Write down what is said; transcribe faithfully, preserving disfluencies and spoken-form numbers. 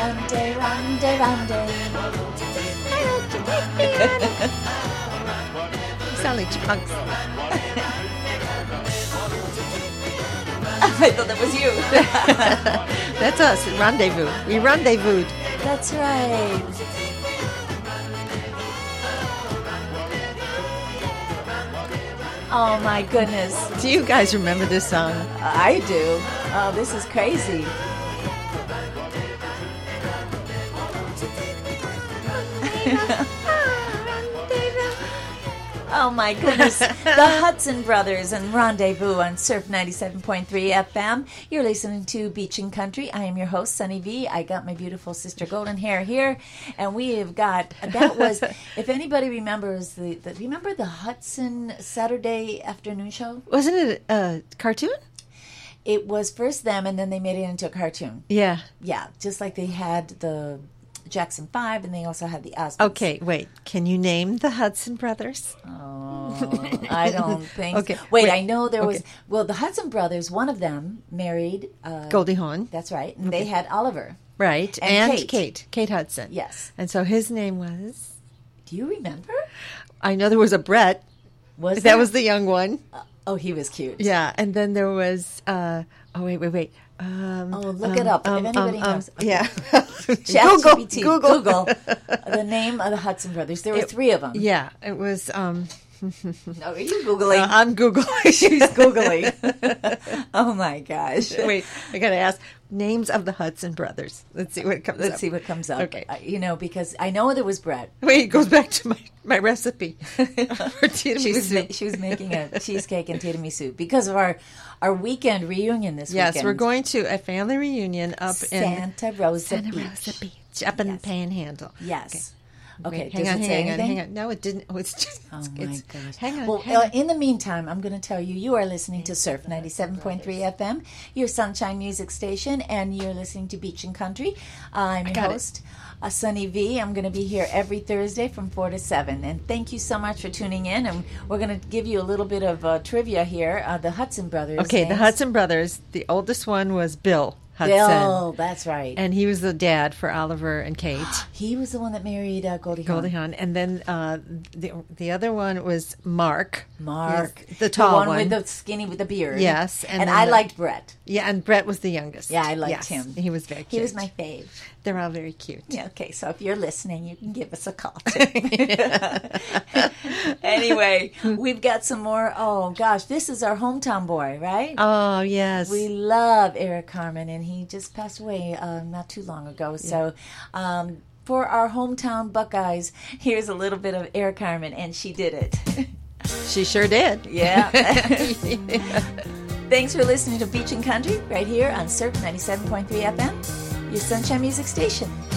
Rande, rande, rande. You sound like chipmunks. I thought that was you. That's us. Rendezvous. We rendezvoused. That's right. Oh my goodness. Do you guys remember this song? I do. Oh, this is crazy. Oh my goodness. The Hudson Brothers and Rendezvous on Surf ninety-seven point three F M. You're listening to Beach and Country. I am your host, Sunny V. I got my beautiful sister Golden Hair here. And we have got, that was, if anybody remembers, the, the remember the Hudson Saturday afternoon show? Wasn't it a cartoon? It was first them, and then they made it into a cartoon. Yeah. Yeah, just like they had the Jackson Five, and they also had the Osmonds. Okay, wait. Can you name the Hudson Brothers? Oh, I don't think. Okay, Wait, wait. I know there was. Okay. Well, the Hudson brothers. One of them married uh, Goldie Hawn. That's right, and they had Oliver. Right. And And, Kate. Kate. Kate Hudson. Yes. And so his name was? Do you remember? I know there was a Brett. Was That there? was the young one. Oh, he was cute. Yeah. And then there was, uh, oh, wait, wait, wait. Um, Oh, look um, it up. um, if anybody um, um, knows. Okay. Yeah. ChatGPT, Google. Google the name of the Hudson brothers. There were It- three of them. Yeah. It was, um, No, are you Googling? uh, I'm Googling. She's Googling. Oh, my gosh. Wait, I got to ask. Names of the Hudson Brothers. Let's see what comes Let's up. see what comes up. Okay. Uh, you know, because I know there was Brett. Wait, it goes back to my, my recipe for tiramisu. She was, ma- she was making a cheesecake and tiramisu because of our, our weekend reunion this Yes, weekend. we're going to a family reunion up in Santa Rosa Santa Beach. Rosa Beach, up in Yes. Panhandle. Yes. Okay, Wait, does hang on, it say hang on, anything? hang on. No, it didn't. Oh, it's just. Oh, it's, my it's- gosh. Hang on. Well, hang uh, on. in the meantime, I'm going to tell you, you are listening to Surf ninety-seven point three F M, your Sunshine Music Station, and you're listening to Beach and Country. I'm your got it. host, uh, Sunny V. I'm going to be here every Thursday from four to seven. And thank you so much for tuning in. And we're going to give you a little bit of uh, trivia here. Uh, the Hudson Brothers. Okay, the names. Hudson brothers. The oldest one was Bill Hudson, Bill, that's right. and he was the dad for Oliver and Kate. He was the one that married uh, Goldie Hawn. Goldie Hawn, and then uh, the the other one was Mark. Mark. He's the tall one, one. with the skinny with the beard. Yes, and And, then I the- liked Brett. Yeah, and Brett was the youngest. Yeah, I liked Yes, him. He was very cute. He was my fave. They're all very cute. Yeah, okay, so if you're listening, you can give us a call. Anyway, we've got some more. Oh, gosh, this is our hometown boy, right? Oh yes. We love Eric Carmen, and he just passed away uh, not too long ago. So um, for our hometown Buckeyes, here's a little bit of Eric Carmen, and she did it. She sure did. Yeah. Thanks for listening to Beach and Country right here on Surf ninety-seven point three F M, your Sunshine Music Station.